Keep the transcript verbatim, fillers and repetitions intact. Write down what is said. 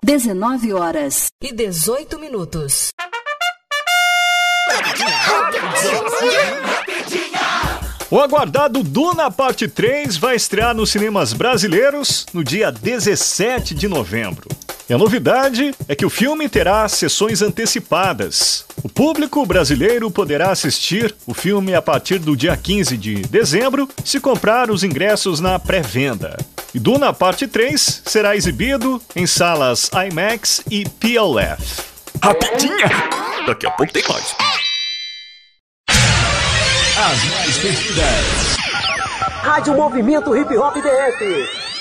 dezenove horas e dezoito minutos. O aguardado Duna Parte três vai estrear nos cinemas brasileiros no dia dezessete de novembro. E a novidade é que o filme terá sessões antecipadas. O público brasileiro poderá assistir o filme a partir do dia quinze de dezembro, se comprar os ingressos na pré-venda. E Duna Parte três será exibido em salas IMAX e P L F. Rapidinha! Daqui a pouco tem mais. As mais pedidas. Rádio Movimento Hip Hop D F.